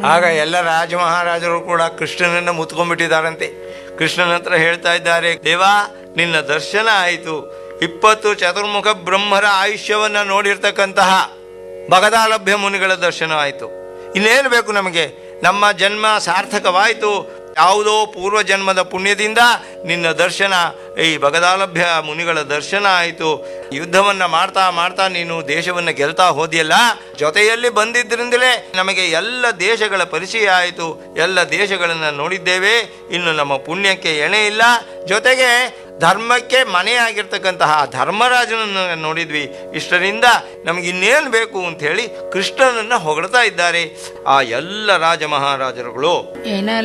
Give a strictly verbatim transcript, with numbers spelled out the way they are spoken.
ಆಗ ಎಲ್ಲ ರಾಜ ಮಹಾರಾಜರು ಕೂಡ ಕೃಷ್ಣನನ್ನ ಮುತ್ಕೊಂಡ್ಬಿಟ್ಟಿದ್ದಾರಂತೆ. ಕೃಷ್ಣನ ಹತ್ರ ಹೇಳ್ತಾ ಇದ್ದಾರೆ, ದೇವಾ ನಿನ್ನ ದರ್ಶನ ಆಯಿತು. ಇಪ್ಪತ್ತು ಚತುರ್ಮುಖ ಬ್ರಹ್ಮರ ಆಯುಷ್ಯವನ್ನ ನೋಡಿರ್ತಕ್ಕಂತಹ ಭಗದಾಲಭ್ಯ ಮುನಿಗಳ ದರ್ಶನ ಆಯಿತು. ಇನ್ನೇನು ಬೇಕು ನಮಗೆ? ನಮ್ಮ ಜನ್ಮ ಸಾರ್ಥಕವಾಯಿತು. ಯಾವುದೋ ಪೂರ್ವ ಜನ್ಮದ ಪುಣ್ಯದಿಂದ ನಿನ್ನ ದರ್ಶನ, ಈ ಭಗದಾಲಭ್ಯ ಮುನಿಗಳ ದರ್ಶನ ಆಯಿತು. ಯುದ್ಧವನ್ನು ಮಾಡ್ತಾ ಮಾಡ್ತಾ ನೀನು ದೇಶವನ್ನು ಗೆಲ್ತಾ ಹೋದಿಯಲ್ಲ, ಜೊತೆಯಲ್ಲಿ ಬಂದಿದ್ದರಿಂದಲೇ ನಮಗೆ ಎಲ್ಲ ದೇಶಗಳ ಪರಿಚಯ ಆಯಿತು. ಎಲ್ಲ ದೇಶಗಳನ್ನು ನೋಡಿದ್ದೇವೆ. ಇನ್ನು ನಮ್ಮ ಪುಣ್ಯಕ್ಕೆ ಎಣೆ ಇಲ್ಲ. ಜೊತೆಗೆ ಧರ್ಮಕ್ಕೆ ಮನೆಯಾಗಿರ್ತಕ್ಕಂತಹ ಧರ್ಮರಾಜನನ್ನು ನೋಡಿದ್ವಿ. ಇಷ್ಟರಿಂದ ನಮಗೆ ಇನ್ನೇನು ಬೇಕು ಅಂತ ಹೇಳಿ ಕೃಷ್ಣನನ್ನು ಹೊಗಳ್ತಾ ಇದ್ದಾರೆ ಆ ಎಲ್ಲ ರಾಜ ಮಹಾರಾಜರುಗಳು.